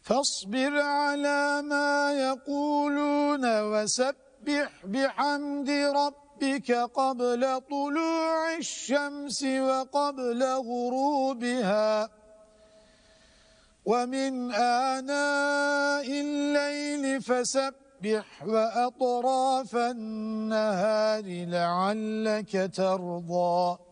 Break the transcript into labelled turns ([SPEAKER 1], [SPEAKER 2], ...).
[SPEAKER 1] فاصبر على ما يقولون وسبح بحمد ربك قبل طلوع الشمس وقبل غروبها ومن آناء الليل فسبح وأطراف النهار لعلك ترضى